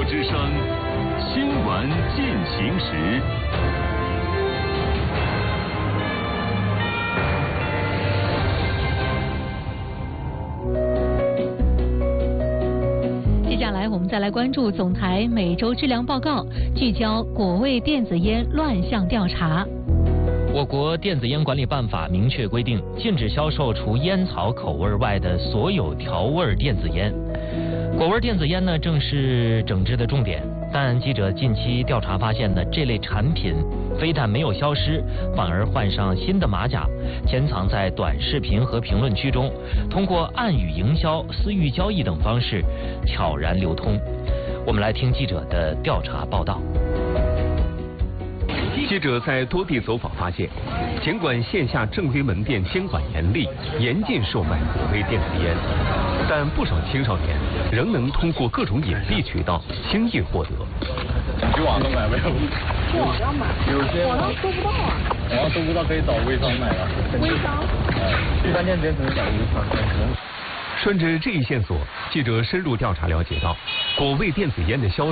之声，新闻进行时。 接下来我们再来关注总台每周质量报告，聚焦果味电子烟乱象调查。 我国电子烟管理办法明确规定，禁止销售除烟草口味外的所有调味电子烟。果味电子烟呢，正是整治的重点。但记者近期调查发现呢，这类产品非但没有消失，反而换上新的马甲，潜藏在短视频和评论区中，通过暗语营销、私域交易等方式悄然流通。我们来听记者的调查报道。 记者在多地走访发现，尽管线下正规门店监管严厉，严禁售卖果味电子烟，但不少青少年仍能通过各种隐蔽渠道轻易获得。 去网上买没有？ 网上买，网上搜不到啊。 网上搜不到可以找微商买啊。 微商？ 去饭店直接只能找微商。 顺着这一线索，记者深入调查了解到，果味电子烟的销